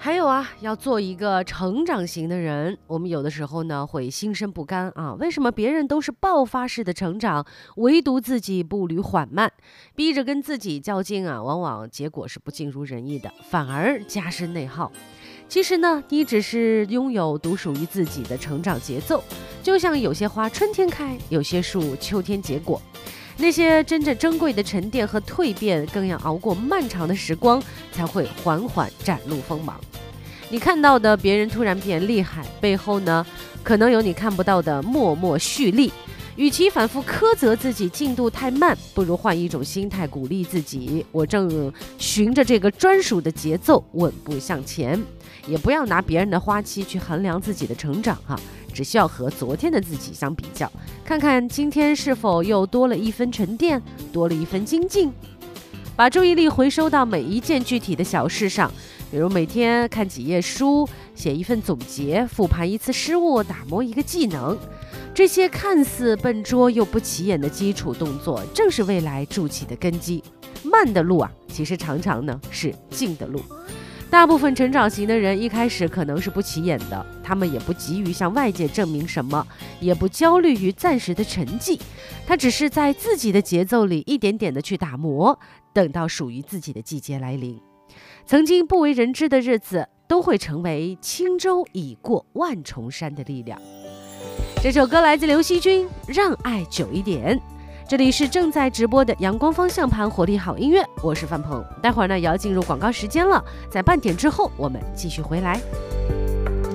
还有啊，要做一个成长型的人，我们有的时候呢会心生不甘啊，为什么别人都是爆发式的成长，唯独自己步履缓慢，逼着跟自己较劲啊，往往结果是不尽如人意的，反而加深内耗。其实呢，你只是拥有独属于自己的成长节奏，就像有些花春天开，有些树秋天结果。那些真正珍贵的沉淀和蜕变，更要熬过漫长的时光，才会缓缓展露锋芒。你看到的别人突然变厉害，背后呢，可能有你看不到的默默蓄力。与其反复苛责自己进度太慢，不如换一种心态鼓励自己，我正循着这个专属的节奏稳步向前。也不要拿别人的花期去衡量自己的成长只需要和昨天的自己相比较，看看今天是否又多了一分沉淀，多了一分精进。把注意力回收到每一件具体的小事上，比如每天看几页书，写一份总结，复盘一次失误，打磨一个技能。这些看似笨拙又不起眼的基础动作，正是未来筑起的根基。慢的路其实常常呢是近的路。大部分成长型的人一开始可能是不起眼的，他们也不急于向外界证明什么，也不焦虑于暂时的成绩，他只是在自己的节奏里一点点的去打磨，等到属于自己的季节来临。曾经不为人知的日子，都会成为轻舟已过万重山的力量。这首歌来自刘惜君，让爱久一点。这里是正在直播的阳光方向盘活力好音乐，我是范鹏。待会儿呢也要进入广告时间了，在半点之后我们继续回来。